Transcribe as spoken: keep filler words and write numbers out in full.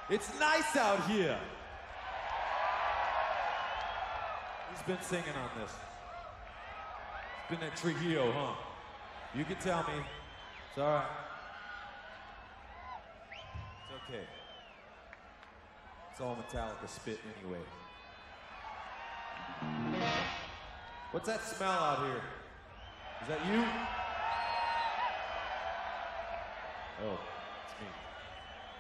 It's nice out here. Who's been singing on this? It's been that Trujillo, huh? You can tell me. It's all right. It's okay. It's all Metallica spit anyway. What's that smell out here? Is that you? Oh, it's me.